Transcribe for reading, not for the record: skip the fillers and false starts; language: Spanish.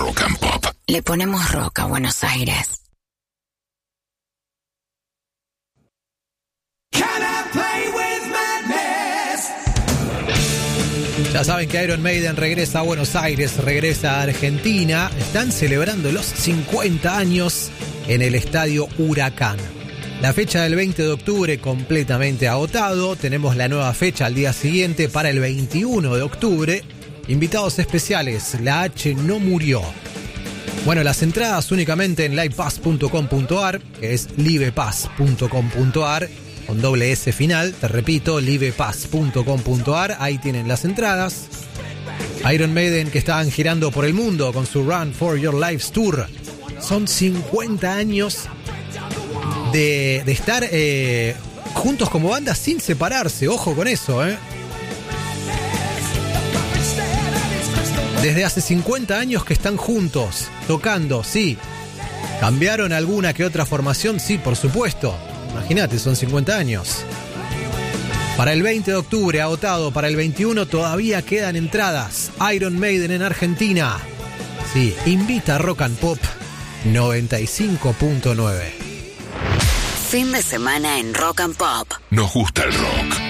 Rock and Pop. Le ponemos rock a Buenos Aires. Ya saben que Iron Maiden regresa a Buenos Aires, regresa a Argentina. Están celebrando los 50 años en el Estadio Huracán. La fecha del 20 de octubre completamente agotado. Tenemos la nueva fecha al día siguiente para el 21 de octubre. Invitados especiales, La H no murió. Bueno, las entradas únicamente en livepass.com.ar, que es livepass.com.ar, con doble S final, te repito, livepass.com.ar, ahí tienen las entradas. Iron Maiden, que estaban girando por el mundo con su Run for Your Lives Tour. Son 50 años de estar juntos como banda sin separarse, ojo con eso, Desde hace 50 años que están juntos, tocando, sí. ¿Cambiaron alguna que otra formación? Sí, por supuesto. Imagínate, son 50 años. Para el 20 de octubre, agotado. Para el 21 todavía quedan entradas. Iron Maiden en Argentina. Sí, invita a Rock and Pop 95.9. Fin de semana en Rock and Pop. Nos gusta el rock.